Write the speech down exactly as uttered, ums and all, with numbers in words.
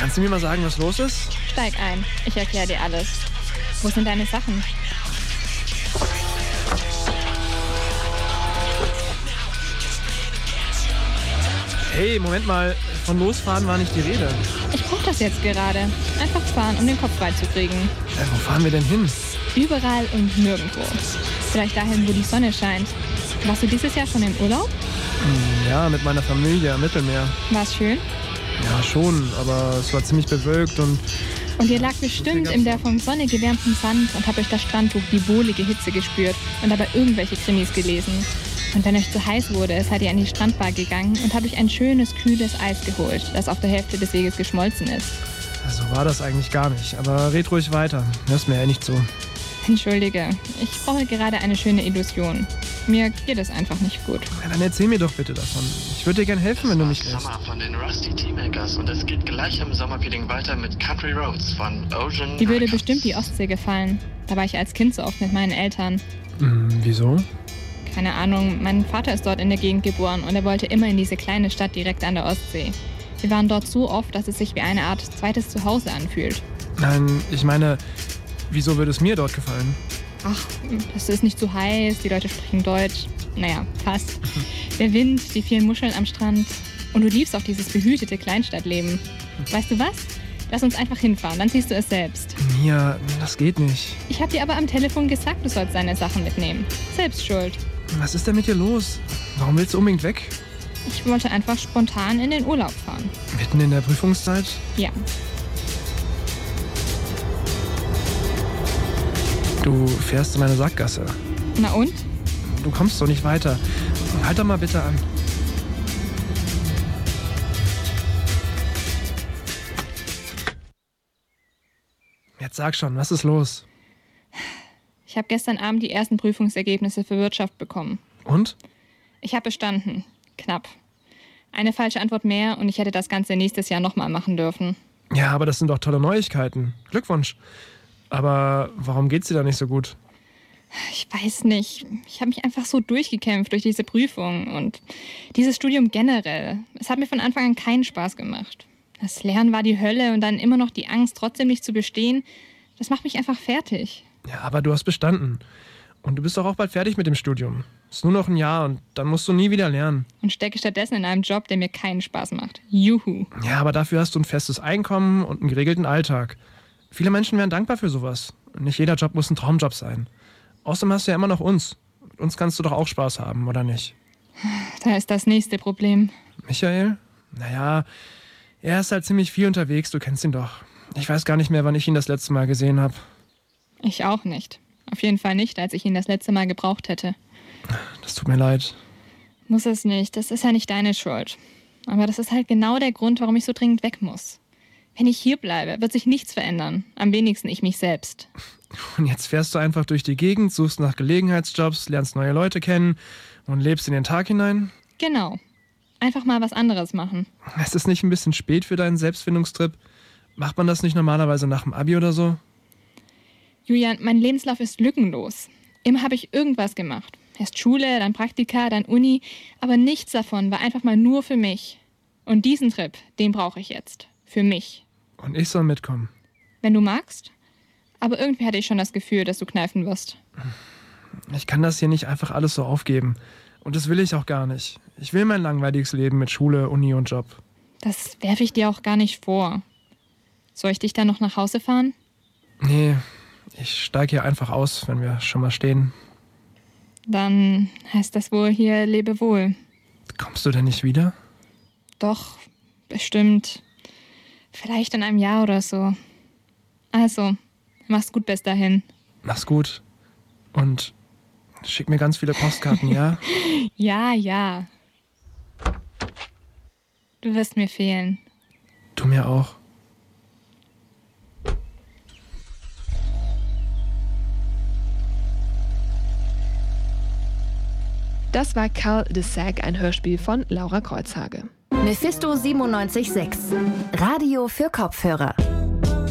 Kannst du mir mal sagen, was los ist? Steig ein, ich erkläre dir alles. Wo sind deine Sachen? Hey, Moment mal, von losfahren war nicht die Rede. Ich brauche das jetzt gerade. Einfach fahren, um den Kopf freizukriegen. Äh, wo fahren wir denn hin? Überall und nirgendwo. Vielleicht dahin, wo die Sonne scheint. Warst du dieses Jahr schon im Urlaub? Hm, ja, mit meiner Familie am Mittelmeer. War's schön? Ja, schon, aber es war ziemlich bewölkt und... Und ihr lag bestimmt in der vom Sonne gewärmten Sand und habt euch das Strandtuch die wohlige Hitze gespürt und dabei irgendwelche Krimis gelesen. Und wenn euch zu heiß wurde, seid ihr an die Strandbar gegangen und habt euch ein schönes, kühles Eis geholt, das auf der Hälfte des Weges geschmolzen ist. So war das eigentlich gar nicht, aber red ruhig weiter. Hörst mir ja nicht so. Entschuldige, ich brauche gerade eine schöne Illusion. Mir geht es einfach nicht gut. Ja, dann erzähl mir doch bitte davon. Ich würde dir gern helfen, wenn du mich lässt. Summer von den Rusty Teamakers und es geht gleich im Sommerfeeling weiter mit Country Roads von Ocean. Die würde bestimmt die Ostsee gefallen. Da war ich als Kind so oft mit meinen Eltern. Hm, wieso? Keine Ahnung, mein Vater ist dort in der Gegend geboren und er wollte immer in diese kleine Stadt direkt an der Ostsee. Wir waren dort so oft, dass es sich wie eine Art zweites Zuhause anfühlt. Nein, ich meine, wieso würde es mir dort gefallen? Ach, es ist nicht zu heiß, die Leute sprechen Deutsch. Naja, fast. Der Wind, die vielen Muscheln am Strand. Und du liebst auch dieses behütete Kleinstadtleben. Weißt du was? Lass uns einfach hinfahren, dann siehst du es selbst. Mia, das geht nicht. Ich habe dir aber am Telefon gesagt, du sollst deine Sachen mitnehmen. Selbst schuld. Was ist denn mit dir los? Warum willst du unbedingt weg? Ich wollte einfach spontan in den Urlaub fahren. Mitten in der Prüfungszeit? Ja. Du fährst in eine Sackgasse. Na und? Du kommst doch nicht weiter. Halt doch mal bitte an. Jetzt sag schon, was ist los? Ich habe gestern Abend die ersten Prüfungsergebnisse für Wirtschaft bekommen. Und? Ich habe bestanden. Knapp. Eine falsche Antwort mehr und ich hätte das Ganze nächstes Jahr nochmal machen dürfen. Ja, aber das sind doch tolle Neuigkeiten. Glückwunsch. Aber warum geht's dir da nicht so gut? Ich weiß nicht. Ich habe mich einfach so durchgekämpft durch diese Prüfung und dieses Studium generell. Es hat mir von Anfang an keinen Spaß gemacht. Das Lernen war die Hölle und dann immer noch die Angst, trotzdem nicht zu bestehen. Das macht mich einfach fertig. Ja, aber du hast bestanden. Und du bist doch auch bald fertig mit dem Studium. Ist nur noch ein Jahr und dann musst du nie wieder lernen. Und stecke stattdessen in einem Job, der mir keinen Spaß macht. Juhu. Ja, aber dafür hast du ein festes Einkommen und einen geregelten Alltag. Viele Menschen wären dankbar für sowas. Und nicht jeder Job muss ein Traumjob sein. Außerdem hast du ja immer noch uns. Mit uns kannst du doch auch Spaß haben, oder nicht? Da ist das nächste Problem. Michael? Naja, er ist halt ziemlich viel unterwegs, du kennst ihn doch. Ich weiß gar nicht mehr, wann ich ihn das letzte Mal gesehen habe. Ich auch nicht. Auf jeden Fall nicht, als ich ihn das letzte Mal gebraucht hätte. Das tut mir leid. Muss es nicht, das ist ja nicht deine Schuld. Aber das ist halt genau der Grund, warum ich so dringend weg muss. Wenn ich hier bleibe, wird sich nichts verändern. Am wenigsten ich mich selbst. Und jetzt fährst du einfach durch die Gegend, suchst nach Gelegenheitsjobs, lernst neue Leute kennen und lebst in den Tag hinein? Genau. Einfach mal was anderes machen. Ist es nicht ein bisschen spät für deinen Selbstfindungstrip? Macht man das nicht normalerweise nach dem Abi oder so? Julian, mein Lebenslauf ist lückenlos. Immer habe ich irgendwas gemacht. Erst Schule, dann Praktika, dann Uni. Aber nichts davon war einfach mal nur für mich. Und diesen Trip, den brauche ich jetzt. Für mich. Und ich soll mitkommen. Wenn du magst. Aber irgendwie hatte ich schon das Gefühl, dass du kneifen wirst. Ich kann das hier nicht einfach alles so aufgeben. Und das will ich auch gar nicht. Ich will mein langweiliges Leben mit Schule, Uni und Job. Das werfe ich dir auch gar nicht vor. Soll ich dich dann noch nach Hause fahren? Nee, ich steige hier einfach aus, wenn wir schon mal stehen. Dann heißt das wohl hier Lebewohl. Kommst du denn nicht wieder? Doch, bestimmt. Vielleicht in einem Jahr oder so. Also, mach's gut bis dahin. Mach's gut. Und schick mir ganz viele Postkarten, ja? Ja, ja. Du wirst mir fehlen. Du mir auch. Das war Karl de Sag, ein Hörspiel von Laura Kreuzhage. Mephisto siebenundneunzig Komma sechs. Radio für Kopfhörer.